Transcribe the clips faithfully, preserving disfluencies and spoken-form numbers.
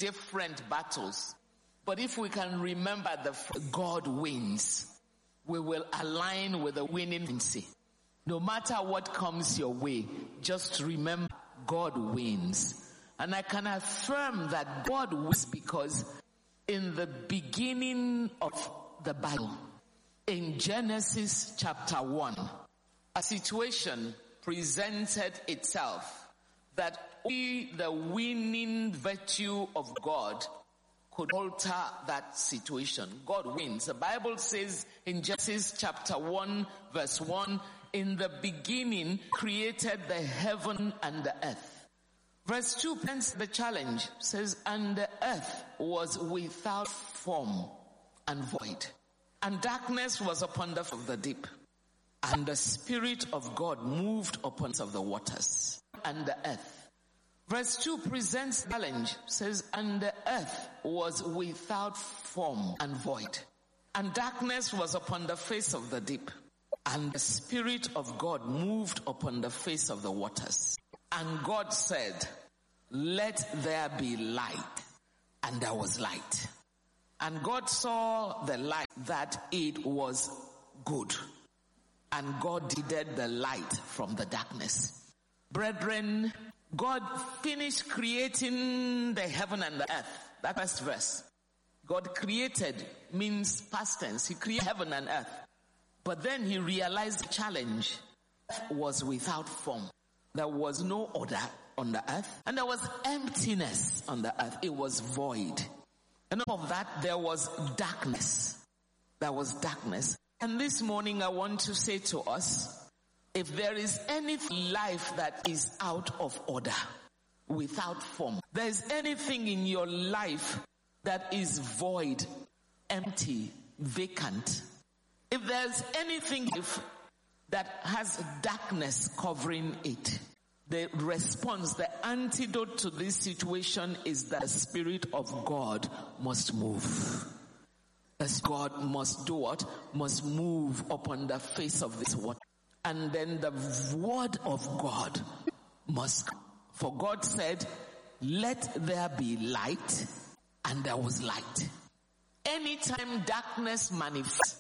different battles. But if we can remember that God wins, we will align with the winning tendency. No matter what comes your way, just remember God wins. And I can affirm that God wins because in the beginning of the Bible, in Genesis chapter one, a situation presented itself that only the winning virtue of God could alter that situation. God wins. The Bible says in Genesis chapter one verse one, in the beginning created the heaven and the earth. Verse two presents the challenge, says, and the earth was without form and void, and darkness was upon the face of the deep, and the Spirit of God moved upon the face of the waters and the earth. Verse two presents the challenge, says, and the earth was without form and void, and darkness was upon the face of the deep, and the Spirit of God moved upon the face of the waters. And God said, let there be light. And there was light. And God saw the light that it was good. And God divided the light from the darkness. Brethren, God finished creating the heaven and the earth. That first verse. God created means past tense. He created heaven and earth. But then he realized the challenge was without form. There was no order on the earth. And there was emptiness on the earth. It was void. And of that, there was darkness. There was darkness. And this morning I want to say to us, if there is any life that is out of order, without form, there is anything in your life that is void, empty, vacant, if there's anything that has darkness covering it, the response, the antidote to this situation is that the Spirit of God must move. As God must do what? Must move upon the face of this water. And then the word of God must come. For God said, let there be light, and there was light. Anytime darkness manifests,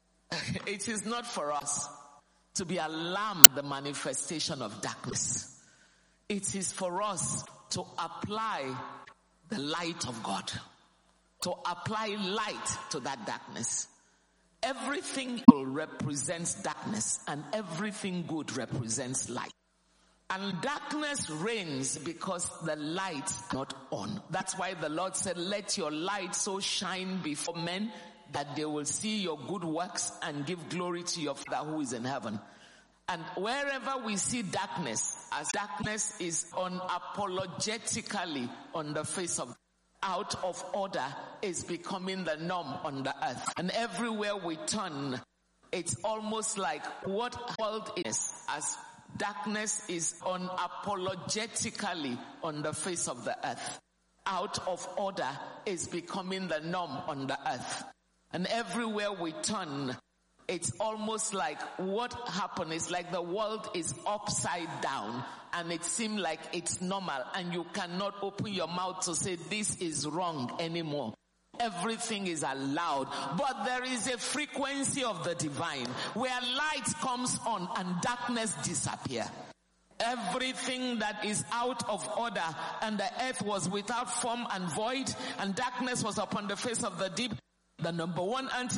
it is not for us to be alarmed at the manifestation of darkness. It is for us to apply the light of God, to apply light to that darkness. Everything evil represents darkness, and everything good represents light. And darkness reigns because the light's not on. That's why the Lord said, let your light so shine before men that they will see your good works and give glory to your Father who is in heaven. And wherever we see darkness, as darkness is unapologetically on the face of, out of order, is becoming the norm on the earth. And everywhere we turn, it's almost like what world is, as darkness is unapologetically on the face of the earth. Out of order is becoming the norm on the earth. And everywhere we turn, it's almost like what happened is like the world is upside down, and it seems like it's normal, and you cannot open your mouth to say this is wrong anymore. Everything is allowed, but there is a frequency of the divine where light comes on and darkness disappears. Everything that is out of order, and the earth was without form and void, and darkness was upon the face of the deep. The number one antidote